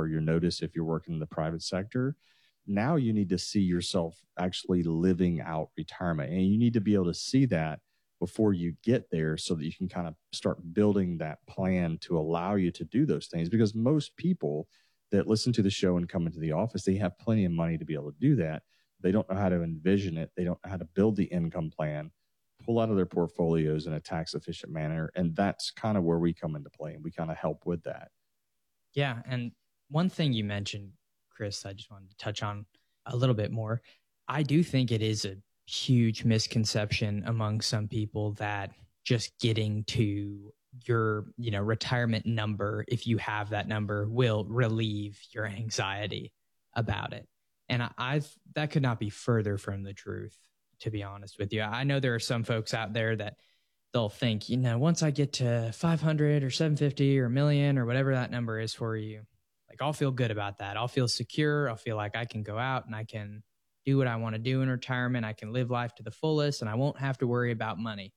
or you're noticed if you're working in the private sector. Now you need to see yourself actually living out retirement, and you need to be able to see that before you get there so that you can kind of start building that plan to allow you to do those things. Because most people that listen to the show and come into the office, they have plenty of money to be able to do that. They don't know how to envision it. They don't know how to build the income plan, pull out of their portfolios in a tax efficient manner. And that's kind of where we come into play, and we kind of help with that. Yeah. And one thing you mentioned, Chris, I just wanted to touch on a little bit more. I do think it is a huge misconception among some people that just getting to your, retirement number, if you have that number, will relieve your anxiety about it. And that could not be further from the truth, to be honest with you. I know there are some folks out there that they'll think, once I get to 500 or 750 or a million or whatever that number is for you, like I'll feel good about that. I'll feel secure. I'll feel like I can go out and I can do what I want to do in retirement. I can live life to the fullest and I won't have to worry about money.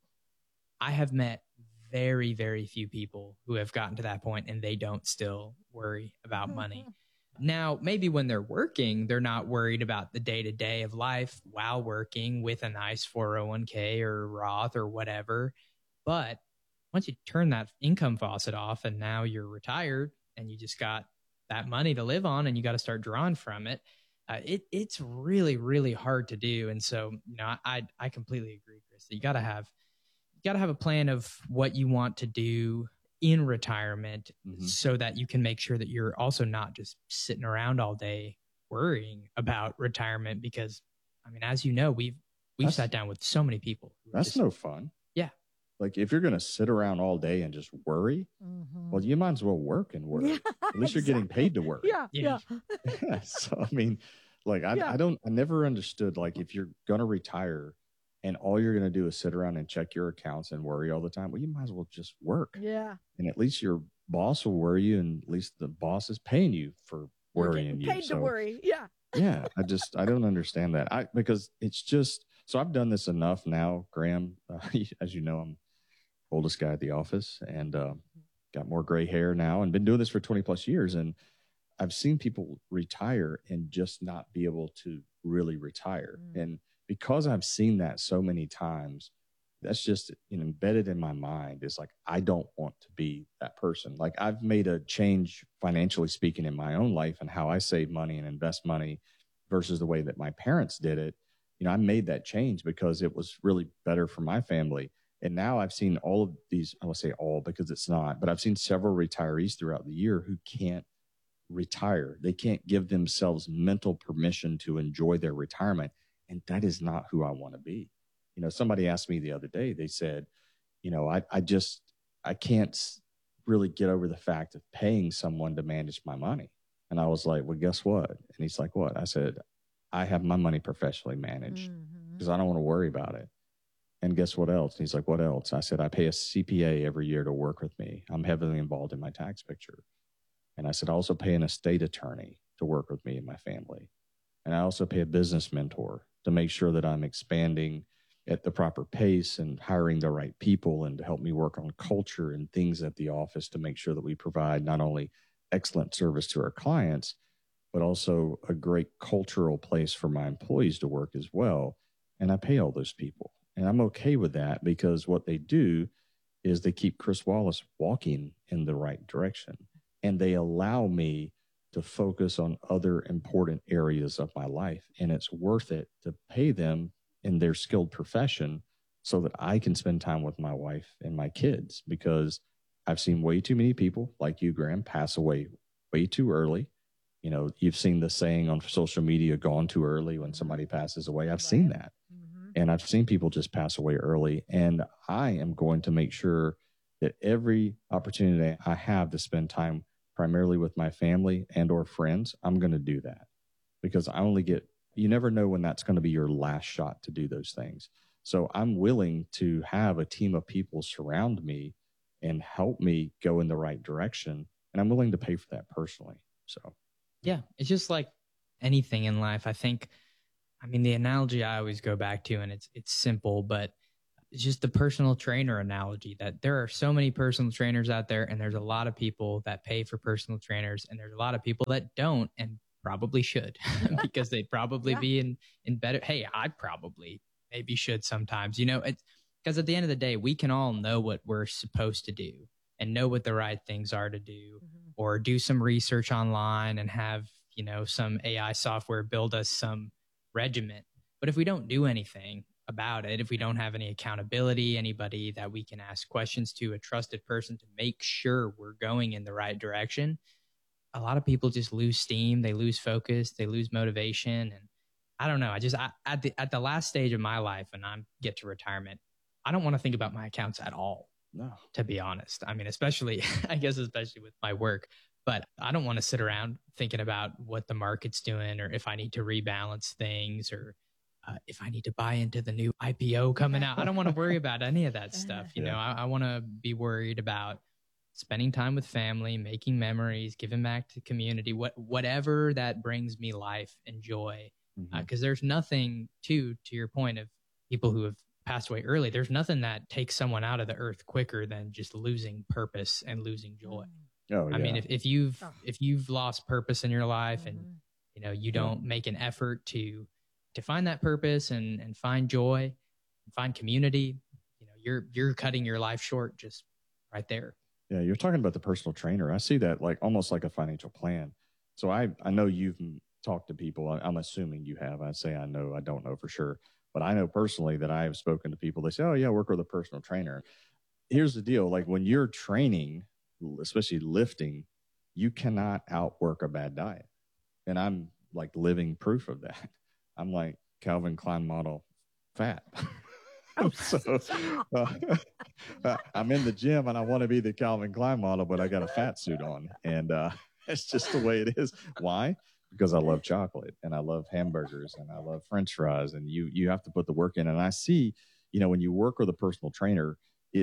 I have met very, very few people who have gotten to that point and they don't still worry about money. Now, maybe when they're working, they're not worried about the day-to-day of life while working with a nice 401k or Roth or whatever. But once you turn that income faucet off and now you're retired and you just got that money to live on and you got to start drawing from it, it's really, really hard to do. And so, I completely agree, Chris, that you got to have a plan of what you want to do in retirement so that you can make sure that you're also not just sitting around all day worrying about retirement. Because, as you know, we've sat down with so many people. That's no fun. Yeah. Like if you're going to sit around all day and just worry, well, you might as well work and worry. Yeah, at least you're getting paid to work. Yeah. Yeah. So, I never understood, like, if you're going to retire and all you're going to do is sit around and check your accounts and worry all the time, well, you might as well just work. Yeah. And at least your boss will worry you, and at least the boss is paying you for worrying you. Paid to worry. Yeah. Yeah. I don't understand that. Because it's just, so I've done this enough now, Graham. As you know, I'm oldest guy at the office and got more gray hair now and been doing this for 20 plus years. And I've seen people retire and just not be able to really retire. And because I've seen that so many times, that's just embedded in my mind. It's like, I don't want to be that person. Like, I've made a change financially speaking in my own life and how I save money and invest money versus the way that my parents did it. I made that change because it was really better for my family. And now I've seen all of these, I won't say all because it's not, but I've seen several retirees throughout the year who can't retire. They can't give themselves mental permission to enjoy their retirement. And that is not who I want to be. Somebody asked me the other day, they said, I can't really get over the fact of paying someone to manage my money. And I was like, well, guess what? And he's like, what? I said, I have my money professionally managed because I don't want to worry about it. And guess what else? And he's like, what else? I said, I pay a CPA every year to work with me. I'm heavily involved in my tax picture. And I said, I also pay an estate attorney to work with me and my family. And I also pay a business mentor to make sure that I'm expanding at the proper pace and hiring the right people and to help me work on culture and things at the office to make sure that we provide not only excellent service to our clients, but also a great cultural place for my employees to work as well. And I pay all those people. And I'm okay with that because what they do is they keep Chris Wallace walking in the right direction. And they allow me to focus on other important areas of my life. And it's worth it to pay them in their skilled profession so that I can spend time with my wife and my kids, because I've seen way too many people like you, Graham, pass away way too early. You've seen the saying on social media, gone too early when somebody passes away. I've seen that. And I've seen people just pass away early. And I am going to make sure that every opportunity I have to spend time primarily with my family and or friends, I'm going to do that, because you never know when that's going to be your last shot to do those things. So I'm willing to have a team of people surround me and help me go in the right direction. And I'm willing to pay for that personally. So, yeah, it's just like anything in life. I think, the analogy I always go back to, and it's simple, but just the personal trainer analogy, that there are so many personal trainers out there, and there's a lot of people that pay for personal trainers, and there's a lot of people that don't and probably should because they'd probably be in better. Hey, I probably maybe should sometimes, it's because at the end of the day, we can all know what we're supposed to do and know what the right things are to do, or do some research online and have, some AI software build us some regimen. But if we don't do anything about it, if we don't have any accountability, anybody that we can ask questions to, a trusted person to make sure we're going in the right direction, a lot of people just lose steam, they lose focus, they lose motivation. And I don't know. At the last stage of my life, and I get to retirement, I don't want to think about my accounts at all. No, to be honest. I mean, especially with my work, but I don't want to sit around thinking about what the market's doing, or if I need to rebalance things, or if I need to buy into the new IPO coming out. I don't want to worry about any of that stuff. I want to be worried about spending time with family, making memories, giving back to community, whatever that brings me life and joy. Because there's nothing, to your point of people who have passed away early, there's nothing that takes someone out of the earth quicker than just losing purpose and losing joy. I mean, if you've lost purpose in your life, and you don't make an effort to find that purpose and find joy and find community, you're cutting your life short just right there. Yeah, you're talking about the personal trainer. I see that like almost like a financial plan. So I know you've talked to people. I'm assuming you have. I say I know. I don't know for sure. But I know personally that I have spoken to people. They say, oh, yeah, work with a personal trainer. Here's the deal. Like when you're training, especially lifting, you cannot outwork a bad diet. And I'm like living proof of that. I'm like Calvin Klein model fat. So I'm in the gym and I want to be the Calvin Klein model, but I got a fat suit on. And it's just the way it is. Why? Because I love chocolate and I love hamburgers and I love French fries, and you have to put the work in. And I see, when you work with a personal trainer,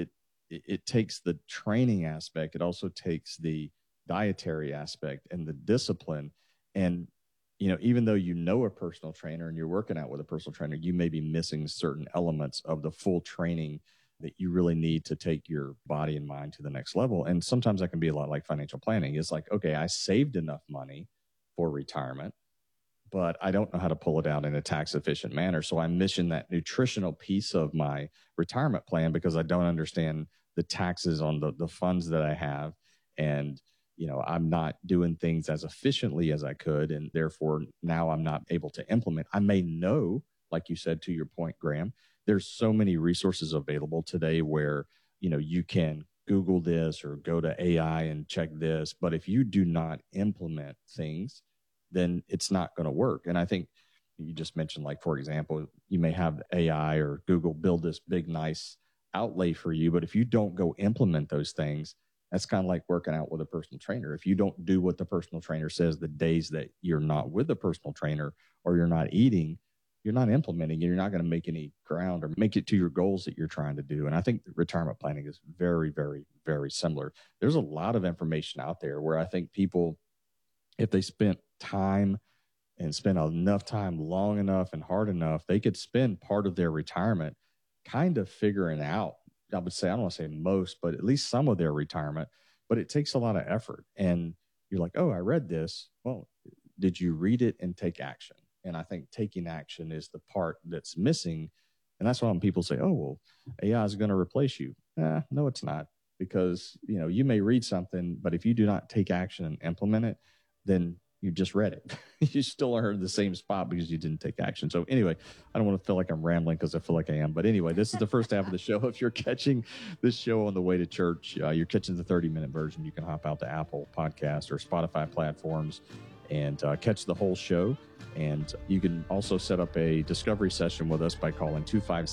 it takes the training aspect. It also takes the dietary aspect and the discipline. And, even though a personal trainer and you're working out with a personal trainer, you may be missing certain elements of the full training that you really need to take your body and mind to the next level. And sometimes that can be a lot like financial planning. It's like, okay, I saved enough money for retirement, but I don't know how to pull it out in a tax efficient manner. So I'm missing that nutritional piece of my retirement plan because I don't understand the taxes on the funds that I have. And, I'm not doing things as efficiently as I could. And therefore now I'm not able to implement. I may know, like you said, to your point, Graham, there's so many resources available today where, you can Google this or go to AI and check this. But if you do not implement things, then it's not going to work. And I think you just mentioned, like, for example, you may have AI or Google build this big, nice outlay for you. But if you don't go implement those things, that's kind of like working out with a personal trainer. If you don't do what the personal trainer says the days that you're not with the personal trainer or you're not eating, you're not implementing it. You're not going to make any ground or make it to your goals that you're trying to do. And I think retirement planning is very, very, very similar. There's a lot of information out there where I think people, if they spent time and spent enough time long enough and hard enough, they could spend part of their retirement kind of figuring out, I would say, I don't want to say most, but at least some of their retirement. But it takes a lot of effort. And you're like, oh, I read this. Well, did you read it and take action? And I think taking action is the part that's missing. And that's why when people say, oh, well, AI is going to replace you. No, it's not. Because, you may read something, but if you do not take action and implement it, then you just read it. You still are in the same spot because you didn't take action. So anyway, I don't want to feel like I'm rambling because I feel like I am. But anyway, this is the first half of the show. If you're catching this show on the way to church, you're catching the 30-minute version. You can hop out to Apple Podcasts or Spotify platforms and catch the whole show. And you can also set up a discovery session with us by calling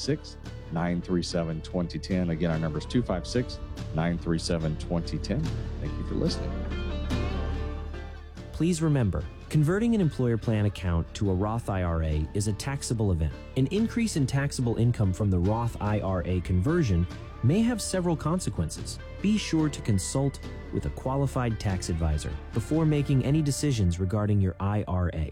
256-937-2010. Again, our number is 256-937-2010. Thank you for listening. Please remember, converting an employer plan account to a Roth IRA is a taxable event. An increase in taxable income from the Roth IRA conversion may have several consequences. Be sure to consult with a qualified tax advisor before making any decisions regarding your IRA.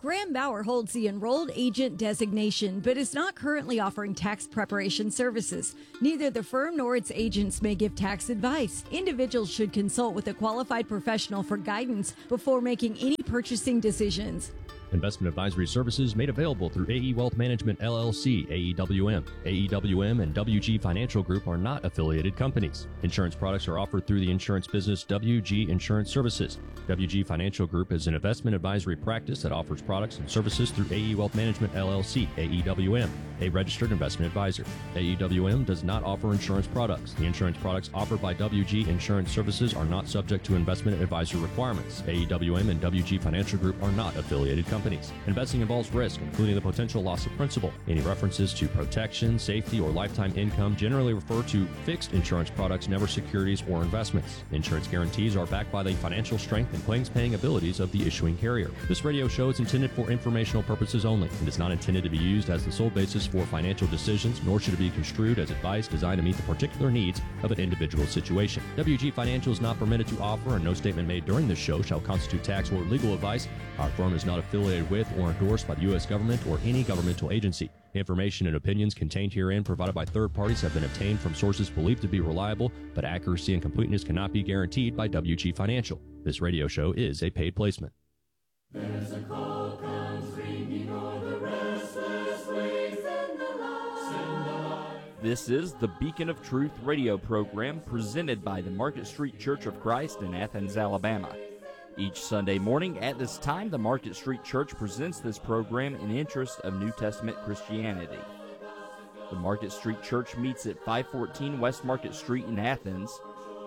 Graham Bauer holds the enrolled agent designation, but is not currently offering tax preparation services. Neither the firm nor its agents may give tax advice. Individuals should consult with a qualified professional for guidance before making any purchasing decisions. Investment advisory services made available through AE Wealth Management LLC, AEWM. AEWM and WG Financial Group are not affiliated companies. Insurance products are offered through the insurance business WG Insurance Services. WG Financial Group is an investment advisory practice that offers products and services through AE Wealth Management LLC, AEWM, a registered investment advisor. AEWM does not offer insurance products. The insurance products offered by WG Insurance Services are not subject to investment advisor requirements. AEWM and WG Financial Group are not affiliated companies. Investing involves risk, including the potential loss of principal. Any references to protection, safety, or lifetime income generally refer to fixed insurance products, never securities or investments. Insurance guarantees are backed by the financial strength and claims-paying abilities of the issuing carrier. This radio show is intended for informational purposes only and is not intended to be used as the sole basis for financial decisions, nor should it be construed as advice designed to meet the particular needs of an individual situation. WG Financial is not permitted to offer, and no statement made during this show shall constitute tax or legal advice. Our firm is not affiliated with or endorsed by the U.S. government or any governmental agency. Information and opinions contained herein provided by third parties have been obtained from sources believed to be reliable, but accuracy and completeness cannot be guaranteed by WG Financial. This radio show is a paid placement. There's a call comes ringing o'er the restless waves and the light. This is the Beacon of Truth radio program presented by the Market Street Church of Christ in Athens, Alabama. Each Sunday morning at this time, the Market Street Church presents this program in interest of New Testament Christianity. The Market Street Church meets at 514 West Market Street in Athens.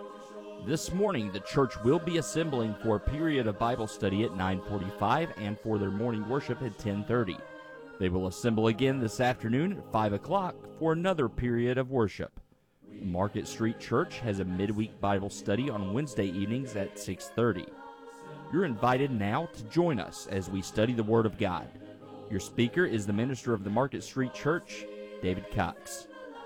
This morning, the church will be assembling for a period of Bible study at 9:45 and for their morning worship at 10:30. They will assemble again this afternoon at 5 o'clock for another period of worship. The Market Street Church has a midweek Bible study on Wednesday evenings at 6:30. You're invited now to join us as we study the Word of God. Your speaker is the minister of the Market Street Church, David Cox.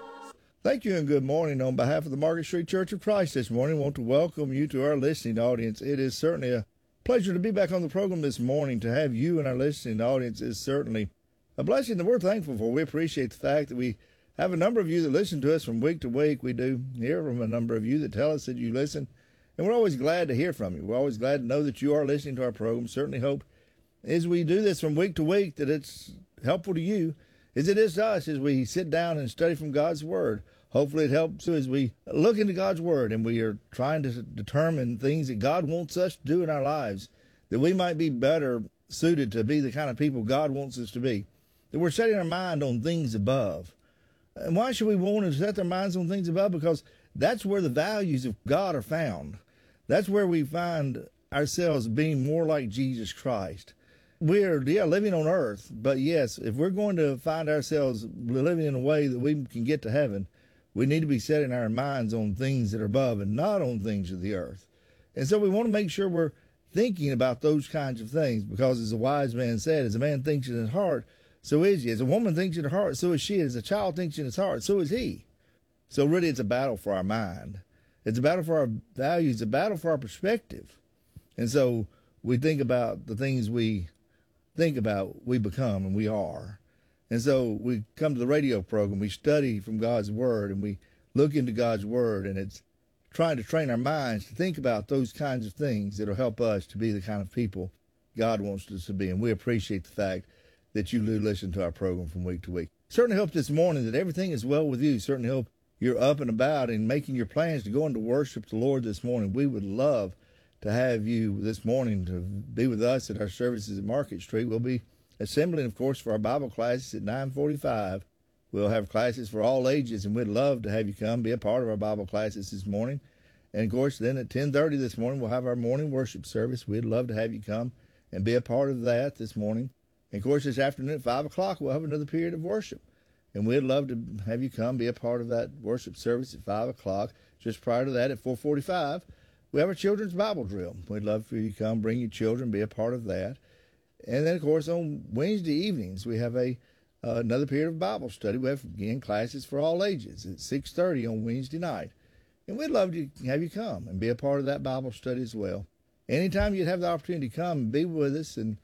Thank you and good morning. On behalf of the Market Street Church of Christ this morning, I want to welcome you to our listening audience. It is certainly a pleasure to be back on the program this morning. To have you in our listening audience is certainly a blessing that we're thankful for. We appreciate the fact that we have a number of you that listen to us from week to week. We do hear from a number of you that tell us that you listen, and we're always glad to hear from you. We're always glad to know that you are listening to our program. Certainly hope as we do this from week to week that it's helpful to you as it is to us as we sit down and study from God's Word. Hopefully it helps as we look into God's Word and we are trying to determine things that God wants us to do in our lives, that we might be better suited to be the kind of people God wants us to be, that we're setting our mind on things above. And why should we want to set our minds on things above? Because that's where the values of God are found. That's where we find ourselves being more like Jesus Christ. We're, living on earth, but yes, if we're going to find ourselves living in a way that we can get to heaven, we need to be setting our minds on things that are above and not on things of the earth. And so we want to make sure we're thinking about those kinds of things, because as a wise man said, as a man thinks in his heart, so is he. As a woman thinks in her heart, so is she. As a child thinks in his heart, so is he. So really it's a battle for our mind. It's a battle for our values, a battle for our perspective. And so we think about the things we think about, we become, and we are. And so we come to the radio program, we study from God's Word, and we look into God's Word, and it's trying to train our minds to think about those kinds of things that will help us to be the kind of people God wants us to be. And we appreciate the fact that you do listen to our program from week to week. Certainly hope this morning that everything is well with you. Certainly hope you're up and about and making your plans to go into worship the Lord this morning. We would love to have you this morning to be with us at our services at Market Street. We'll be assembling, of course, for our Bible classes at 9:45. We'll have classes for all ages, and we'd love to have you come be a part of our Bible classes this morning. And, of course, then at 10:30 this morning, we'll have our morning worship service. We'd love to have you come and be a part of that this morning. And, of course, this afternoon at 5 o'clock, we'll have another period of worship. And we'd love to have you come be a part of that worship service at 5 o'clock. Just prior to that, at 4:45, we have our children's Bible drill. We'd love for you to come, bring your children, be a part of that. And then, of course, on Wednesday evenings, we have another period of Bible study. We have, again, classes for all ages at 6:30 on Wednesday night. And we'd love to have you come and be a part of that Bible study as well. Anytime you'd have the opportunity to come and be with us and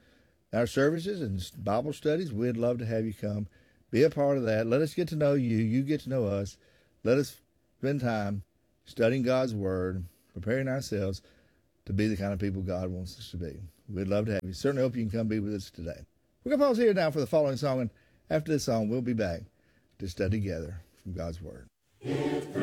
our services and Bible studies, we'd love to have you come. Be a part of that. Let us get to know you. You get to know us. Let us spend time studying God's Word, preparing ourselves to be the kind of people God wants us to be. We'd love to have you. Certainly hope you can come be with us today. We're going to pause here now for the following song, and after this song, we'll be back to study together from God's Word.